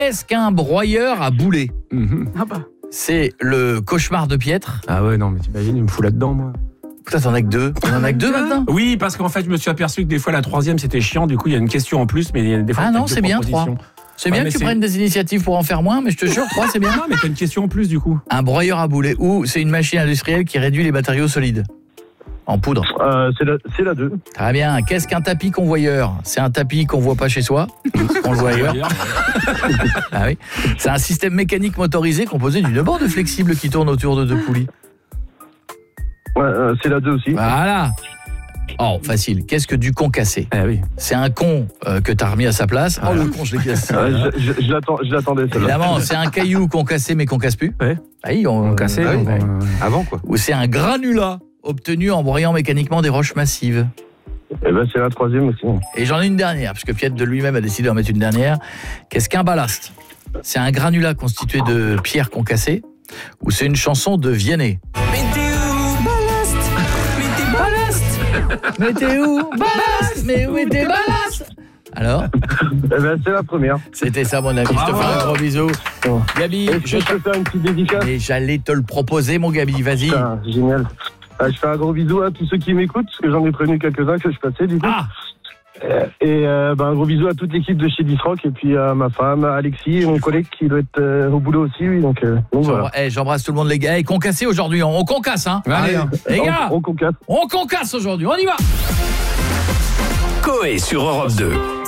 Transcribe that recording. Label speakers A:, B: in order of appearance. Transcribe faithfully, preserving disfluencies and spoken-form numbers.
A: Qu'est-ce qu'un broyeur à boulet?
B: Mmh.
C: Ah bah.
A: C'est le cauchemar de Pietre.
B: Ah ouais, non, mais t'imagines, il me fout là-dedans, moi.
A: Putain, t'en as que deux. T'en as que deux maintenant?
B: Oui, parce qu'en fait, je me suis aperçu que des fois, la troisième, c'était chiant. Du coup, il y a une question en plus, mais il y a des fois,
A: Ah
B: t'as
A: non,
B: deux
A: c'est bien, trois.
B: propositions.
A: C'est
B: Ouais,
A: bien
B: mais
A: que tu
B: c'est-
A: prennes des initiatives pour en faire moins, mais je te jure, trois, c'est bien.
B: Non, mais t'as une question en plus, du coup.
A: Un broyeur à boulet, ou c'est une machine industrielle qui réduit les matériaux solides en poudre.
D: Euh, c'est la, c'est la deux.
A: Très bien. Qu'est-ce qu'un tapis convoyeur? C'est un tapis qu'on voit pas chez soi, on le voit ailleurs. Ah oui. C'est un système mécanique motorisé composé d'une bande flexible qui tourne autour de deux poulies.
D: Ouais, euh, c'est la deux aussi.
A: Voilà. Oh, facile. Qu'est-ce que du concassé?
B: Ah oui.
A: C'est un con euh, que t'as remis à sa place. Oh, le con, je l'ai cassé.
D: Euh, je, je, je l'attends- je l'attendais, celle-là.
A: Évidemment, c'est un caillou concassé mais qu'on casse plus.
B: Ouais.
A: Ah oui, on,
B: On cassait,
A: ah oui,
B: donc,
A: ouais.
B: euh,
E: Avant, quoi.
A: Ou c'est un granulat obtenu en broyant mécaniquement des roches massives.
D: Eh ben, c'est la troisième aussi.
A: Et j'en ai une dernière, puisque Pietre de lui-même a décidé d'en mettre une dernière. Qu'est-ce qu'un ballast? C'est un granulat constitué de pierres concassées, ou c'est une chanson de Vianney? Mais t'es où? Ballast! Mais où est tes ballast? Alors?
D: Eh ben, c'est la première.
A: C'était ça, mon ami. Je te fais un gros bisou.
D: Oh.
A: Gabi,
D: Est-ce
A: je
D: que je
A: te...
D: peux faire une petite dédicace?
A: Mais j'allais te le proposer, mon Gabi, vas-y.
D: Putain, génial. Euh, je fais un gros bisou à tous ceux qui m'écoutent, parce que j'en ai prévenu quelques-uns que je passais, du coup.
A: Ah!
D: Euh, Et euh, ben, un gros bisou à toute l'équipe de chez Disrock, et puis à ma femme, à Alexis, et mon collègue qui doit être euh, au boulot aussi, oui, donc, euh, donc voilà.
A: J'embra- eh, J'embrasse tout le monde, les gars. Et concassé aujourd'hui, on, on concasse, hein?
B: Allez.
A: Les gars,
D: On, on concasse.
A: on concasse aujourd'hui, on y va!
F: Coé sur Europe deux.